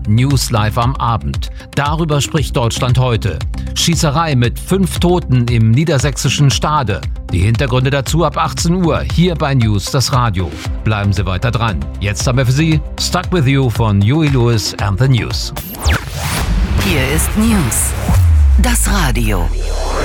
News live am Abend. Darüber spricht Deutschland heute. Schießerei mit 5 Toten im niedersächsischen Stade. Die Hintergründe dazu ab 18 Uhr hier bei News das Radio. Bleiben Sie weiter dran. Jetzt haben wir für Sie Stuck With You von Huey Lewis and the News. Hier ist News, das Radio.